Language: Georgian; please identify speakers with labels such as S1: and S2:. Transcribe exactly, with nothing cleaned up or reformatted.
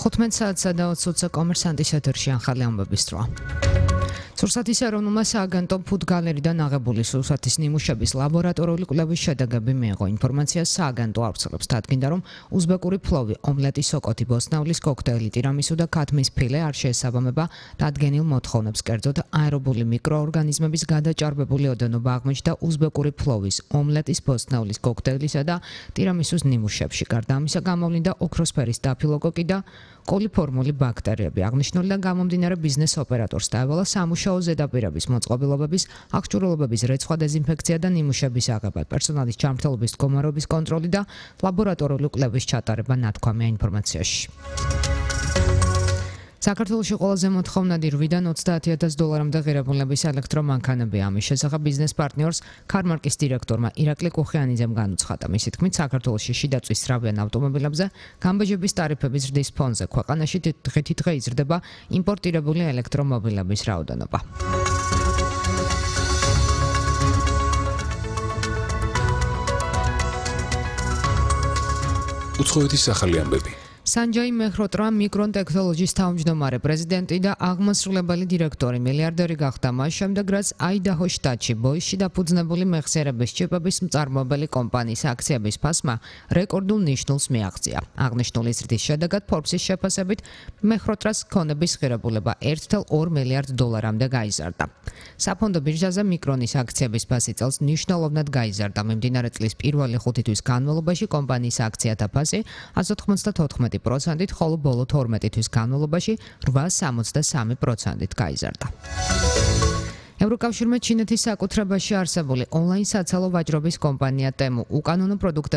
S1: თხუთმეტ საათსა და ოცი ოცზე კომერსანტის ეთერში ახალი ამბების დროა. სურსათის ეროვნულმა სააგენტომ ფუტგალერიდან აღებული სურსათის ნიმუშების ლაბორატორიული კვლევის შედეგები მიიღო. ინფორმაციას სააგენტო ავრცელებს, დადგინდა, რომ უზბეკური ფლოვი, ომლეტი, სოკოთი, ბოსტნეულის კოქტეილი, ტირამისუ და ქათმის ფილე არ შეესაბამება დადგენილ მოთხოვნებს. კერძოდ, აერობული მიკროორგანიზმების გადაჭარბებული ოდენობა აღმოჩნდა უზბეკური ფლოვის, ომლეტის, ბოსტნეულის კოქტეილისა და ტირამისუს ნიმუშებში. გარდა ამისა, გამოვლინდა ოქროსფერის სტაფილოკოკი და კოლიფორმული ბაქტერიები. აღნიშნულიდან გამომდინარე ბიზნეს ოპერატორს დაევალა სამუშაო ზედაპირების მოწყობილობების, აღჭურვილობების რეცხვა, დეზინფექცია და ნიმუშების აღება, პერსონალის ჯანმრთელობის მდგომარეობის კონტროლი და ლაბორატორიული კვლევის ჩატარება ნათქვამია ინფორმაციაში. საქართველოში ყველაზე მოთხოვნადი რვიდან ოცდაათი ათას დოლარამდე ღირებულების ელექტრომანქანებია. ამის შესახებ ბიზნეს პარტნიორს ქარმარკის დირექტორმა ირაკლი კუხიანიძემ განუცხადა. მისი თქმით, საქართველოში შიდაწვის სრავიან ავტომობილებზე გამბაჟების ტარიფების ზრდის ფონზე ქვეყანაში დღითი დღე იზრდება იმპორტირებული ელექტრომობილების რაოდენობა.
S2: უცხოეთის ახალი ამბები.
S1: სანჯაი მეხროტრა მიკრონ ტექნოლოჯის თავმჯდომარე პრეზიდენტი და აღმასრულებელი დირექტორი მილიარდერი გახდა მას შემდეგ, რაც აიდაჰოს შტატში ბოისში დაფუძნებული მეხსიერების ჩიპების მწარმოებელი კომპანიის აქციების ფასმა რეკორდულ ნიშნულს მიაღწია. აღნიშნული ზრდის შედეგად ფორბსის შეფასებით მეხროტრას ქონების ღირებულება ერთ თვით ორ მილიარდ დოლარამდე გაიზარდა. საფონდო ბირჟაზე მიკრონის აქციების ფასი წელს მნიშვნელოვნად გაიზარდა. მიმდინარე წლის პირველი ხუთი თვის განმავლობაში კომპანიის აქციათა ფასი ათს ოცდაოთხ პროცენტით, ხოლო ბოლო თორმეტი თვის განმავლობაში რვაას სამოცდა სამი პროცენტით გაიზარდა. ევროკავშირმა ჩინეთის საკუთრებაში არსებული ონლაინ საცალო ვაჭრობის კომპანია ტემუ უკანონო პროდუქტების